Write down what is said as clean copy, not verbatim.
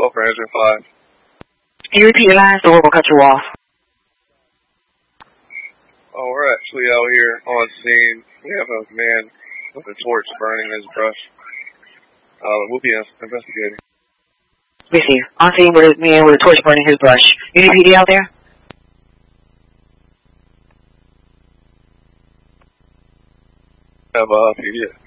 call for engine 5. Can you repeat your lines or we'll cut you off? Oh, we're actually out here on scene. We have a man with a torch burning his brush. We'll be investigating. We see. On scene with a man with a torch burning his brush. Any PD out there? Have PD.